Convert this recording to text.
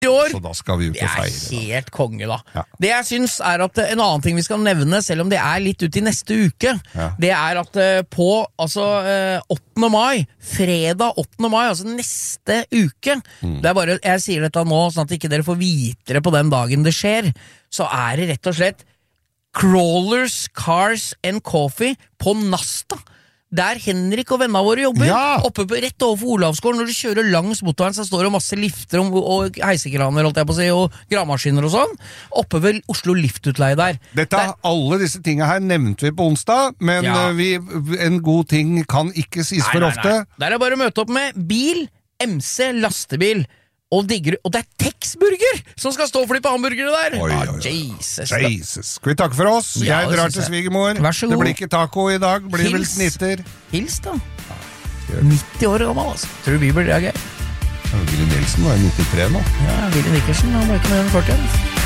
år. Så da skal vi ut og feire. Det helt konge da. Ja. Det jeg synes at en annen ting vi skal nevne, selv om det litt ut i neste uke, det at på 8. mai, fredag 8. mai, altså neste uke, det bare, jeg sier dette nå, sånn at ikke dere får vite det på den dagen det skjer, så det rett og slett Crawlers, Cars and Coffee på Nasta. Der Henrik og vennene våre jobber, oppe rett overfor Olavsgården. Når du kjører langs motorveien, så står det masse lifter og heisekraner, holdt jeg på å si, og gravemaskiner og sånn, oppe ved Oslo Liftutleie der. Alle disse tingene her nevnte vi på onsdag, men en god ting kan ikke sies for ofte. Der bare å møte opp med bil, MC, lastebil, og det Tex-burger som skal stå og flippe hamburgere der. Jesus. Skal vi takke for oss? Jeg drar til svigermor. Vær så god. Det blir ikke taco i dag, det blir vel snitter. Hils da. 90 år gammel, altså. Tror du vi blir det gøy? Willy Nielsen var 93 nå. Ja, Willy Nickersen, han var ikke med den 40.